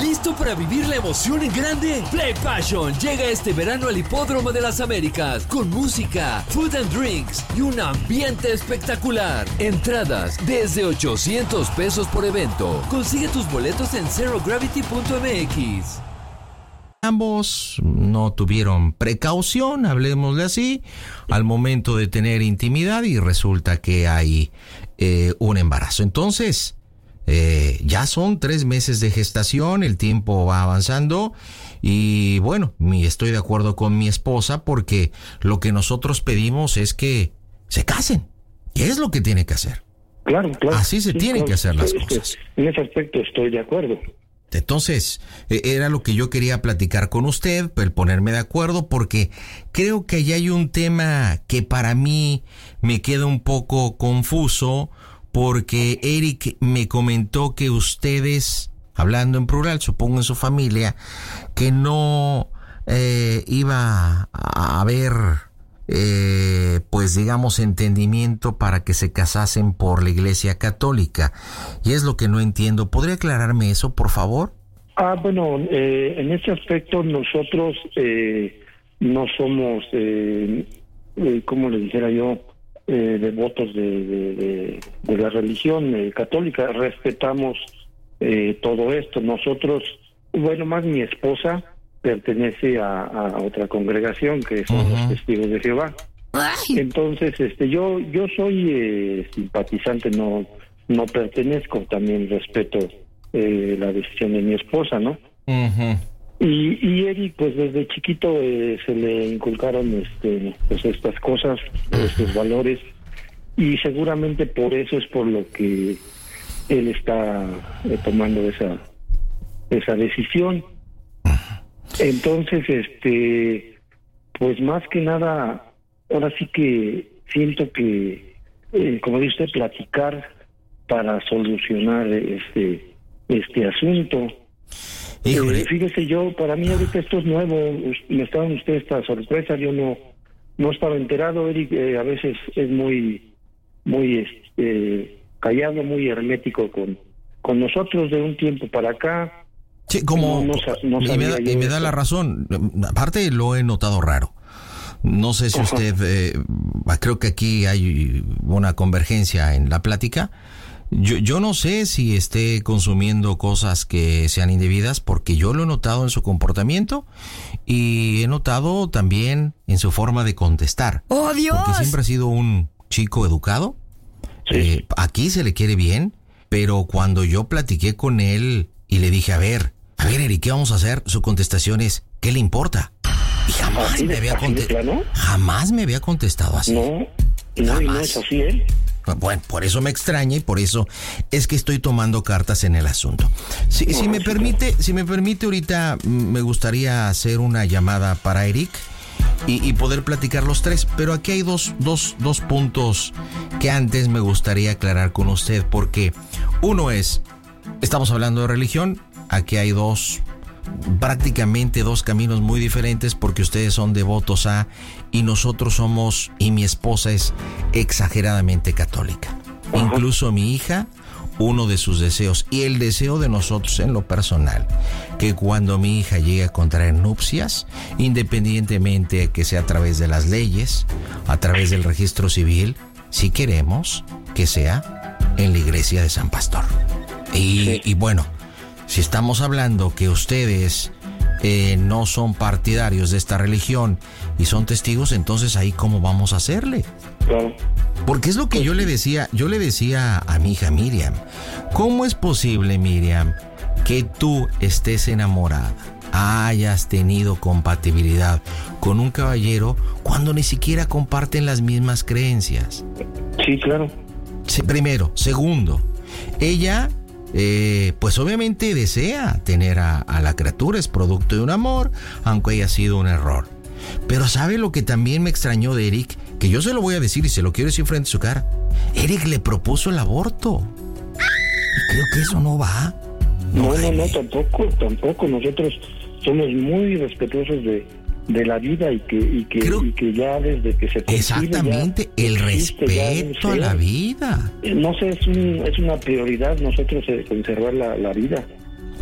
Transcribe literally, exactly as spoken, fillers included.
¿Listo para vivir la emoción en grande? Play Passion llega este verano al Hipódromo de las Américas con música, food and drinks y un ambiente espectacular. Entradas desde ochocientos pesos por evento. Consigue tus boletos en zero gravity punto m x. Ambos no tuvieron precaución, hablemosle así, al momento de tener intimidad y resulta que hay eh, un embarazo. Entonces, eh, ya son tres meses de gestación, el tiempo va avanzando y bueno, mi, estoy de acuerdo con mi esposa porque lo que nosotros pedimos es que se casen. ¿Qué es lo que tiene que hacer? Claro, claro. Así se sí, tienen claro, que hacer las sí, cosas. En ese aspecto estoy de acuerdo. Entonces, era lo que yo quería platicar con usted, el ponerme de acuerdo, porque creo que allí hay un tema que para mí me queda un poco confuso, porque Eric me comentó que ustedes, hablando en plural, supongo en su familia, que no eh, iba a haber, eh, pues digamos, entendimiento para que se casasen por la Iglesia Católica. Y es lo que no entiendo. ¿Podría aclararme eso, por favor? Ah, bueno, eh, en ese aspecto nosotros eh, no somos, eh, eh, como le dijera yo, eh, devotos de, de, de, de la religión eh, católica. Respetamos eh, todo esto. Nosotros, bueno, más mi esposa pertenece a, a otra congregación que son uh-huh. los Testigos de Jehová. Ay. Entonces, este, yo yo soy eh, simpatizante, no no pertenezco, también respeto eh, la decisión de mi esposa, ¿no? Uh-huh. Y y Eric, pues desde chiquito eh, se le inculcaron este pues estas cosas, estos valores, y seguramente por eso es por lo que él está eh, tomando esa esa decisión. Entonces, este, pues más que nada, ahora sí que siento que, eh, como dice usted, platicar para solucionar este este asunto. Eh, fíjese, yo, para mí ahorita esto es nuevo, me está dando usted esta sorpresa, yo no no estaba enterado. Eric eh, a veces es muy, muy este, callado, muy hermético con, con nosotros de un tiempo para acá. Sí, como, no, no, no y, me da, y me da la razón. Aparte lo he notado raro. No sé si Ajá. usted, eh, creo que aquí hay una convergencia en la plática. Yo, yo no sé si esté consumiendo cosas que sean indebidas, porque yo lo he notado en su comportamiento y he notado también en su forma de contestar. ¡Oh, Dios! Porque siempre ha sido un chico educado. Sí. Eh, aquí se le quiere bien, pero cuando yo platiqué con él y le dije, a ver, a ver, Eric, ¿qué vamos a hacer? Su contestación es, ¿qué le importa? Y jamás ¿Así me de, había contestado. Jamás me había contestado así. No, no, no es así, ¿eh? Bueno, por eso me extraña y por eso es que estoy tomando cartas en el asunto. Si, no, si me sí, permite, claro. si me permite, ahorita me gustaría hacer una llamada para Eric y, y poder platicar los tres, pero aquí hay dos, dos, dos puntos que antes me gustaría aclarar con usted, porque uno es, estamos hablando de religión, aquí hay dos, prácticamente dos caminos muy diferentes, porque ustedes son devotos a y nosotros somos, y mi esposa es exageradamente católica. Uh-huh. Incluso mi hija, uno de sus deseos y el deseo de nosotros en lo personal, que cuando mi hija llegue a contraer nupcias, independientemente de que sea a través de las leyes, a través del registro civil, si queremos que sea en la iglesia de San Pastor. Y, sí. y bueno, si estamos hablando que ustedes eh, no son partidarios de esta religión y son testigos, entonces ahí cómo vamos a hacerle. Claro. Porque es lo que yo le decía, yo le decía a mi hija Miriam, ¿cómo es posible, Miriam, que tú estés enamorada, hayas tenido compatibilidad con un caballero cuando ni siquiera comparten las mismas creencias? Sí, claro. Sí, primero. Segundo, ella... Eh, pues obviamente desea tener a, a la criatura, es producto de un amor, aunque haya sido un error. Pero ¿sabe lo que también me extrañó de Eric? Que yo se lo voy a decir y se lo quiero decir frente a su cara. Eric le propuso el aborto. Y creo que eso no va. No, no, no, no, tampoco, tampoco. Nosotros somos muy respetuosos de, de la vida y que y que, Creo, y que ya desde que se exactamente ya el existe, respeto ya a la vida. No sé, es un, es una prioridad nosotros eh, conservar la, la vida.